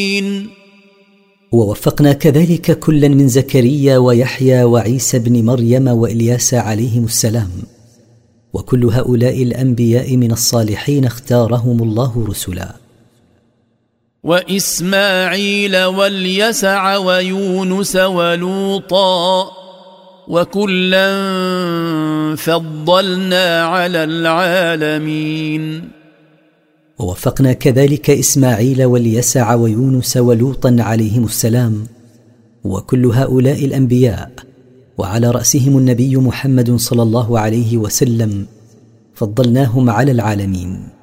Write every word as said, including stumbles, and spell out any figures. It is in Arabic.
ووفقنا كذلك كلا من زكريا ويحيى وعيسى بن مريم وإلياس عليهم السلام، وكل هؤلاء الأنبياء من الصالحين اختارهم الله رسلا. وإسماعيل واليسع ويونس ولوطا وكلا فضلنا على العالمين. ووفقنا كذلك إسماعيل واليسع ويونس ولوطا عليهم السلام، وكل هؤلاء الأنبياء وعلى رأسهم النبي محمد صلى الله عليه وسلم فضلناهم على العالمين.